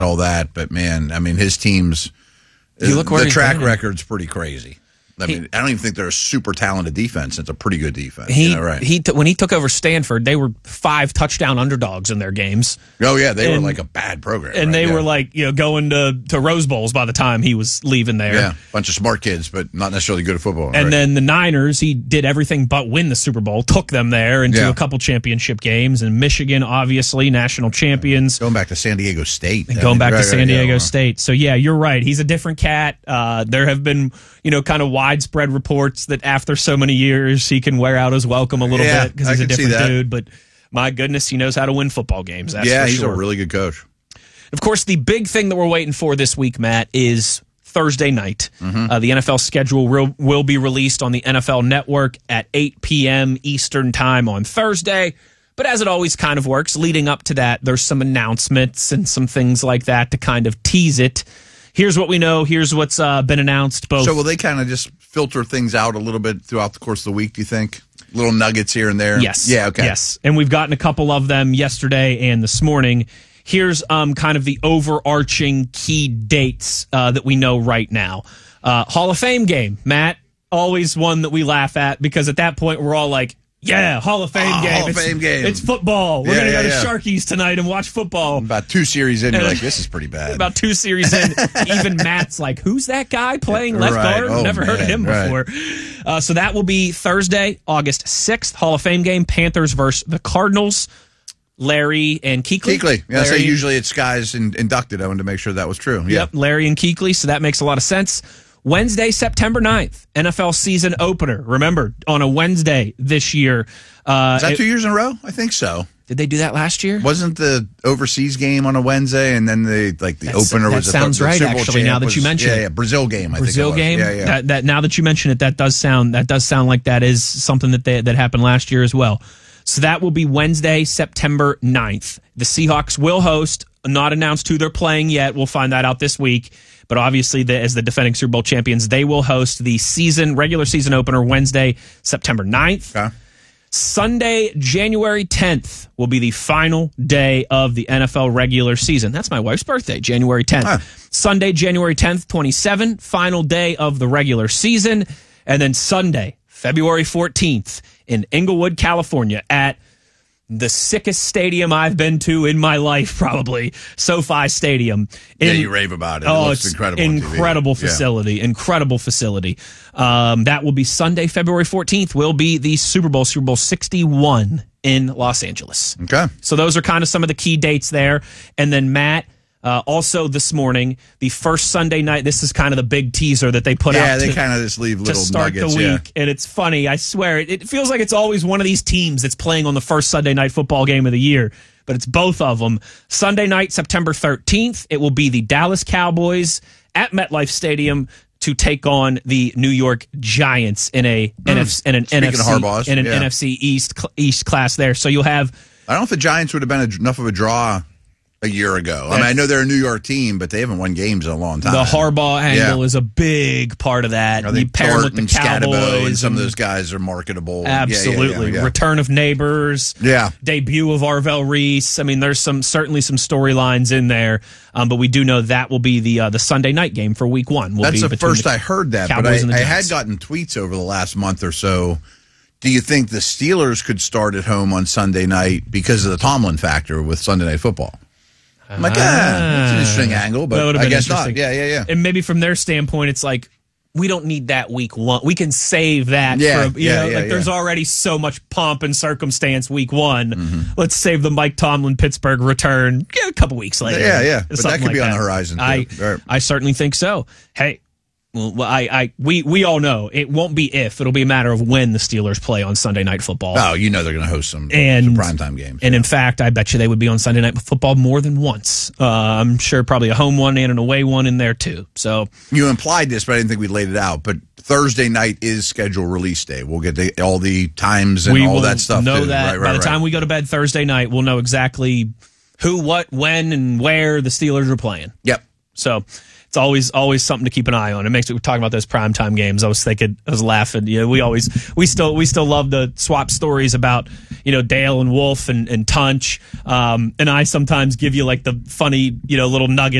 all that, but man, I mean, his teams, the track record's pretty crazy. I mean, I don't even think they're a super talented defense. It's a pretty good defense. When he took over Stanford, they were 5 touchdown underdogs in their games. Oh, yeah. They were like a bad program. And they were like, going to Rose Bowls by the time he was leaving there. Yeah, bunch of smart kids, but not necessarily good at football. And then the Niners, he did everything but win the Super Bowl, took them there into a couple championship games. And Michigan, obviously, national champions. Going back to San Diego State. San Diego State. So, yeah, you're right. He's a different cat. There have been, kind of widespread reports that after so many years, he can wear out his welcome a little bit because he's a different dude. But my goodness, he knows how to win football games. That's for he's sure. A really good coach. Of course, the big thing that we're waiting for this week, Matt, is Thursday night. The NFL schedule will be released on the NFL Network at 8 p.m. Eastern time on Thursday. But as it always kind of works, leading up to that, there's some announcements and some things like that to kind of tease it. Here's what we know. Here's what's been announced. So will they kind of just filter things out a little bit throughout the course of the week, do you think? Little nuggets here and there? Yes. Yeah, okay. Yes. And we've gotten a couple of them yesterday and this morning. Here's kind of the overarching key dates that we know right now. Hall of Fame game, Matt. Always one that we laugh at because at that point we're all like, yeah, Hall of Fame game. Hall of Fame game. It's football. We're going to go to Sharkies tonight and watch football. About 2 series in, you're like, this is pretty bad. About 2 series in, even Matt's like, who's that guy playing left guard? Never heard of him before. So that will be Thursday, August 6th, Hall of Fame game, Panthers versus the Cardinals. Larry and Kuechly. Yeah, so usually it's guys inducted. I wanted to make sure that was true. Yeah. Yep, Larry and Kuechly, so that makes a lot of sense. Wednesday, September 9th, NFL season opener. Remember, on a Wednesday this year. Is that 2 years in a row? I think so. Did they do that last year? Wasn't the overseas game on a Wednesday, and then the opener was that sounds right, actually, now that you mention it. Yeah, Brazil game, I think Brazil game? Yeah. That now that you mention it, that does sound like that is something that happened last year as well. So that will be Wednesday, September 9th. The Seahawks will host, not announced who they're playing yet. We'll find that out this week. But obviously, as the defending Super Bowl champions, they will host the regular season opener Wednesday, September 9th. Okay. Sunday, January 10th will be the final day of the NFL regular season. That's my wife's birthday, January 10th. Huh. Sunday, January 10th, 27, final day of the regular season. And then Sunday, February 14th in Inglewood, California at the sickest stadium I've been to in my life, probably, SoFi Stadium. You rave about it. It looks incredible. Incredible facility. Yeah. Incredible facility. That will be Sunday, February 14th, will be the Super Bowl 61 in Los Angeles. Okay. So those are kind of some of the key dates there. And then, Matt, also this morning, the first Sunday night, this is kind of the big teaser that they put out. Yeah, they kind of just leave little nuggets. To start nuggets, the week. And it's funny, I swear. It feels like it's always one of these teams that's playing on the first Sunday night football game of the year. But it's both of them. Sunday night, September 13th, it will be the Dallas Cowboys at MetLife Stadium to take on the New York Giants in an NFC East class there. So you'll have... I don't know if the Giants would have been enough of a draw a year ago. I mean, I know they're a New York team, but they haven't won games in a long time. The Harbaugh angle is a big part of that. I think pair with the Cowboys, and some of those guys are marketable. Absolutely. Yeah. Return of Neighbors. Yeah. Debut of Arvell Reese. I mean, there's certainly some storylines in there, but we do know that will be the Sunday night game for Week 1. That's the first I heard that, Cowboys but I had gotten tweets over the last month or so. Do you think the Steelers could start at home on Sunday night because of the Tomlin factor with Sunday Night Football? I'm like, that's an interesting angle, but I guess not. Yeah. And maybe from their standpoint, it's like, we don't need that Week 1. We can save that. There's already so much pomp and circumstance Week 1. Mm-hmm. Let's save the Mike Tomlin Pittsburgh return a couple weeks later. Yeah. But that could be on the horizon, too. I certainly think so. Hey, well, we all know it won't be if. It'll be a matter of when the Steelers play on Sunday Night Football. Oh, you know they're going to host some primetime games. And in fact, I bet you they would be on Sunday Night Football more than once. I'm sure probably a home one and an away one in there too. So you implied this, but I didn't think we laid it out. But Thursday night is scheduled release day. We'll get all the times and all that stuff. Know that by the time we go to bed Thursday night, we'll know exactly who, what, when, and where the Steelers are playing. Yep. So it's always something to keep an eye on. It makes me talking about those primetime games. I was laughing. We still love the swap stories about Dale and Wolf and Tunch. And I sometimes give you like the funny little nuggets